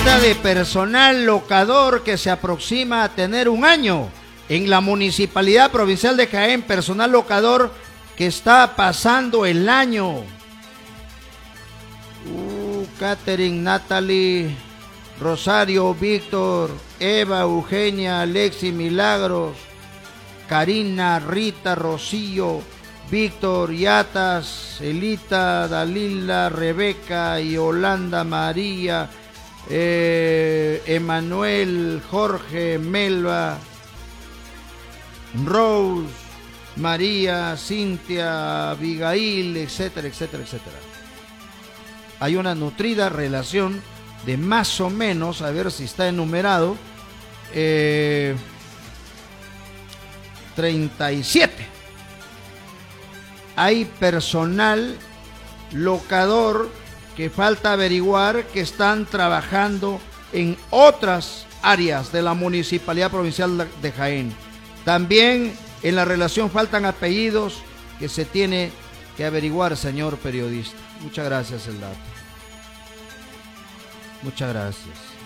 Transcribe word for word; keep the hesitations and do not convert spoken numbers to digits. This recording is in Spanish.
falta de personal locador que se aproxima a tener un año. En la Municipalidad Provincial de Jaén, personal locador que está pasando el año. Uh, Catherine, Natalie, Rosario, Víctor, Eva, Eugenia, Alexi, Milagros, Karina, Rita, Rocío, Víctor, Yatas, Elita, Dalila, Rebeca, Yolanda, María, eh, Emanuel, Jorge, Melba, Rose, María, Cintia, Abigail, etcétera, etcétera, etcétera. Hay una nutrida relación de más o menos, a ver si está enumerado, eh, treinta y siete. Hay personal locador que falta averiguar que están trabajando en otras áreas de la Municipalidad Provincial de Jaén. También en la relación faltan apellidos que se tiene que averiguar, señor periodista. Muchas gracias, el dato. Muchas gracias.